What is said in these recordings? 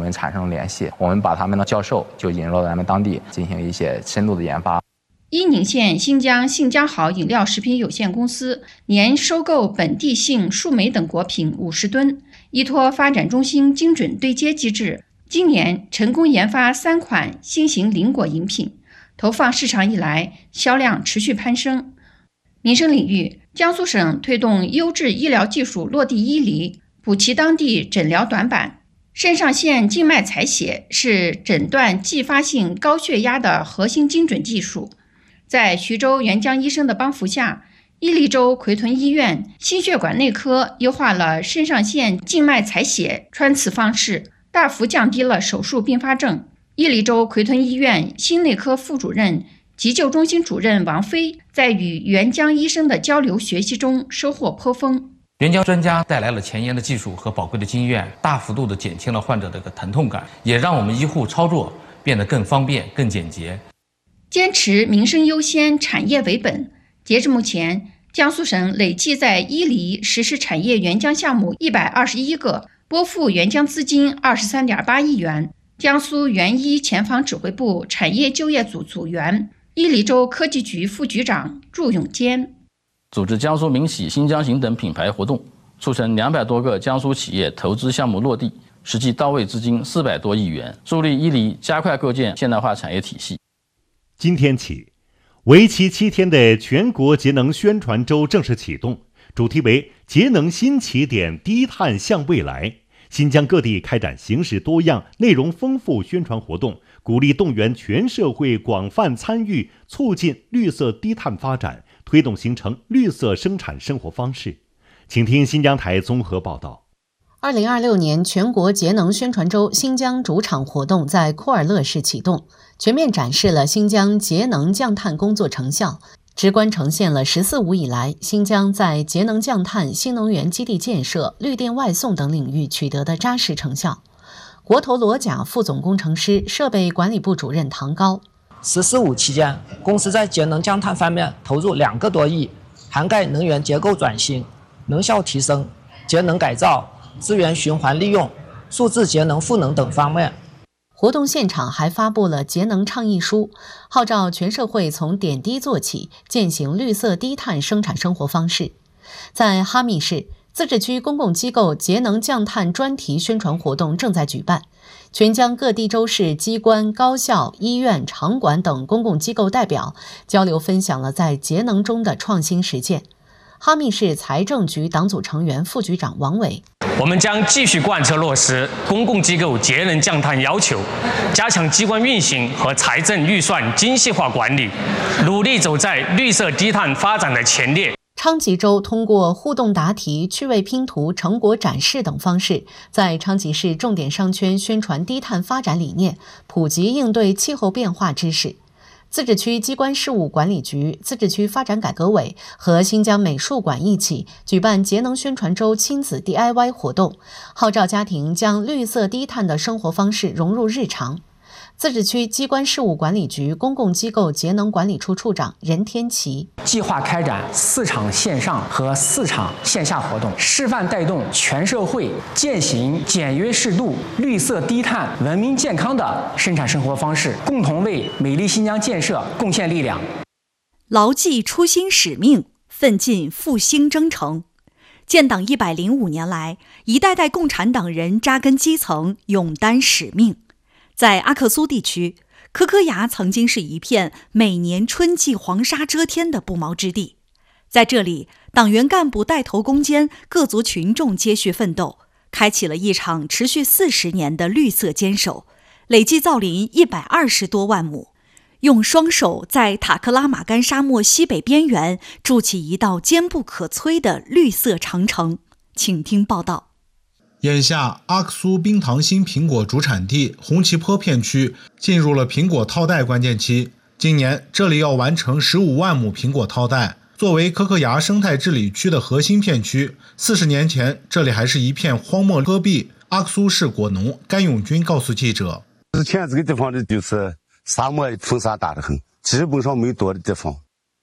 们产生了联系，我们把他们的教授就引入到咱们当地进行一些深度的研发。 伊宁县新疆信江好饮料食品有限公司年收购本地杏、树莓等果品50吨，依托发展中心精准对接机制，今年成功研发3款新型零果饮品，投放市场以来，销量持续攀升。民生领域，江苏省推动优质医疗技术落地伊犁，补齐当地诊疗短板。肾上腺静脉采血是诊断继发性高血压的核心精准技术。在徐州援疆医生的帮扶下，伊犁州奎屯医院心血管内科优化了肾上腺静脉采血穿刺方式，大幅降低了手术并发症。伊犁州奎屯医院心内科副主任、急救中心主任王飞在与援疆医生的交流学习中收获颇丰。 援疆专家带来了前沿的技术和宝贵的经验，大幅度地减轻了患者的疼痛感，也让我们医护操作变得更方便、更简洁。 坚持民生优先、产业为本。截至目前，江苏省累计在伊犁实施产业援疆项目121个，拨付援疆资金23.8亿元。江苏援医前防指挥部产业就业组组员、伊犁州科技局副局长祝永坚。 组织江苏民企新疆行等品牌活动，促成200多个江苏企业投资项目落地，实际到位资金400多亿元，助力伊犁加快构建现代化产业体系。 今天起，为期7天的全国节能宣传周正式启动，主题为节能新起点，低碳向未来。新疆各地开展形式多样、内容丰富宣传活动，鼓励动员全社会广泛参与，促进绿色低碳发展，推动形成绿色生产生活方式。请听新疆台综合报道。 2026年全国节能宣传周新疆主场活动在库尔勒市启动，全面展示了新疆节能降碳工作成效，直观呈现了“14五”以来新疆在节能降碳、新能源基地建设、绿电外送等领域取得的扎实成效。国投罗甲副总工程师、设备管理部主任唐高 “14五”期间，公司在节能降碳方面投入2个多亿，涵盖能源结构转型、能效提升、节能改造、资源循环利用、数字节能赋能等方面。 活动现场还发布了节能倡议书，号召全社会从点滴做起，践行绿色低碳生产生活方式。在哈密市，自治区公共机构节能降碳专题宣传活动正在举办，全疆各地州市机关、高校、医院、场馆等公共机构代表交流分享了在节能中的创新实践。哈密市财政局党组成员、副局长王伟： 我们将继续贯彻落实公共机构节能降碳要求，加强机关运行和财政预算精细化管理，努力走在绿色低碳发展的前列。 昌吉州通过互动答题、趣味拼图、成果展示等方式，在昌吉市重点商圈宣传低碳发展理念，普及应对气候变化知识。自治区机关事务管理局、自治区发展改革委和新疆美术馆一起举办节能宣传周亲子 DIY 活动，号召家庭将绿色低碳的生活方式融入日常。自治区机关事务管理局公共机构节能管理处处长任天奇： 计划开展4场线上和4场线下活动，示范带动全社会践行简约适度、绿色低碳、文明健康的生产生活方式，共同为美丽新疆建设贡献力量。 牢记初心使命，奋进复兴征程。建党105年来，一代代共产党人扎根基层，勇担使命。在阿克苏地区，科科崖曾经是一片每年春季黄沙遮天的不毛之地。在这里，党员干部带头攻坚，各族群众接续奋斗，开启了一场持续40年的绿色坚守，累计造林120多万亩，用双手在塔克拉玛干沙漠西北边缘筑起一道坚不可摧的绿色长城。请听报道。 眼下，阿克苏冰糖新苹果主产地红旗坡片区进入了苹果套袋关键期。今年，这里要完成15万亩苹果套袋。作为科科崖生态治理区的核心片区，40年前这里还是一片荒漠戈壁。阿克苏市果农甘永军告诉记者：“ 之前这个地方的就是沙漠，风沙大得很，基本上没多的地方。”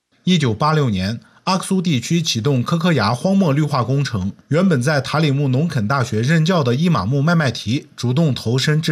1986年。阿克苏地区启动科科崖荒漠绿化工程，原本在塔里木农垦大学任教的伊玛目麦麦提主动投身至